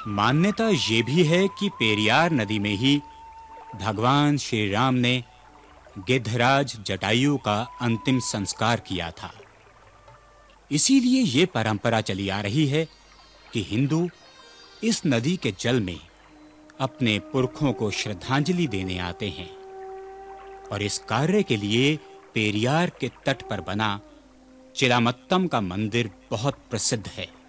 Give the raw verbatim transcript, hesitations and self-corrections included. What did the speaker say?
मान्यता ये भी है कि पेरियार नदी में ही भगवान श्री राम ने गिद्धराज जटायु का अंतिम संस्कार किया था। इसीलिए ये परंपरा चली आ रही है कि हिंदू इस नदी के जल में अपने पुरखों को श्रद्धांजलि देने आते हैं और इस कार्य के लिए पेरियार के तट पर बना चिरामत्तम का मंदिर बहुत प्रसिद्ध है।